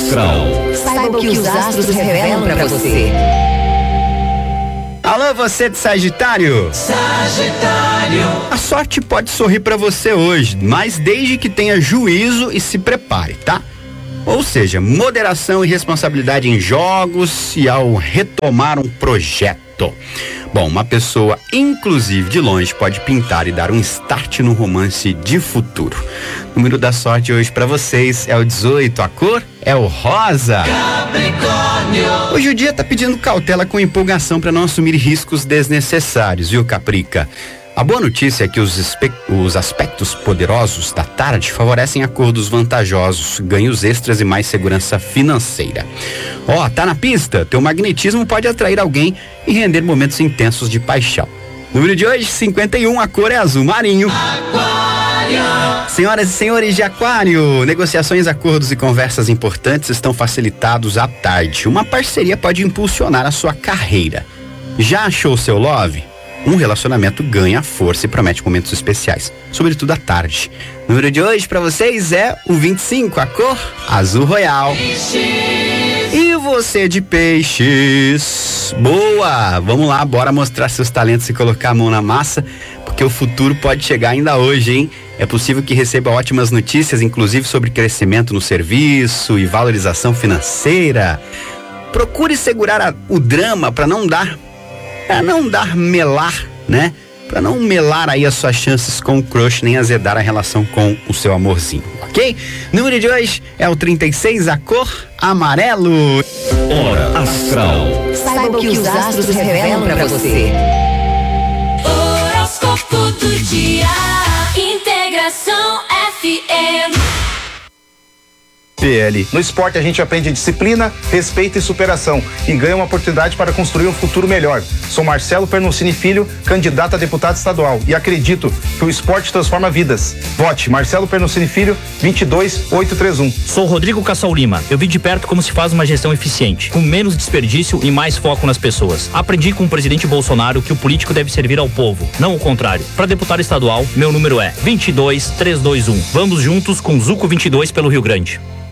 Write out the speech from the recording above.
astral. Saiba o que os astros revelam pra você. Alô, você de Sagitário? Sagitário. A sorte pode sorrir pra você hoje, mas desde que tenha juízo e se prepare, tá? Ou seja, moderação e responsabilidade em jogos e ao retomar um projeto. Bom, uma pessoa, inclusive de longe, pode pintar e dar um start no romance de futuro. O número da sorte hoje pra vocês é o 18, a cor é o rosa. Capricórnio. Hoje o dia tá pedindo cautela com empolgação para não assumir riscos desnecessários, viu, Caprica? A boa notícia é que os aspectos poderosos da tarde favorecem acordos vantajosos, ganhos extras e mais segurança financeira. Tá na pista? Teu magnetismo pode atrair alguém e render momentos intensos de paixão. Número de hoje, 51, a cor é azul marinho. Aquário. Senhoras e senhores de Aquário, negociações, acordos e conversas importantes estão facilitados à tarde. Uma parceria pode impulsionar a sua carreira. Já achou seu love? Um relacionamento ganha força e promete momentos especiais, sobretudo à tarde. O número de hoje para vocês é o 25, a cor azul royal. E você de Peixes? Boa! Vamos lá, bora mostrar seus talentos e colocar a mão na massa, porque o futuro pode chegar ainda hoje, hein? É possível que receba ótimas notícias, inclusive sobre crescimento no serviço e valorização financeira. Procure segurar o drama para não dar melar, né? Pra não melar aí as suas chances com o crush, nem azedar a relação com o seu amorzinho, ok? Número de hoje é o 36, a cor amarelo. Hora astral. Saiba o que os astros revelam pra você. Horóscopo do dia. Integração FM. PL. No esporte a gente aprende disciplina, respeito e superação e ganha uma oportunidade para construir um futuro melhor. Sou Marcelo Pernucini Filho, candidato a deputado estadual e acredito que o esporte transforma vidas. Vote Marcelo Pernucini Filho, 22831. Sou Rodrigo Cassol Lima. Eu vi de perto como se faz uma gestão eficiente, com menos desperdício e mais foco nas pessoas. Aprendi com o presidente Bolsonaro que o político deve servir ao povo, não o contrário. Para deputado estadual, meu número é 22321. Vamos juntos com Zuco 22 pelo Rio Grande.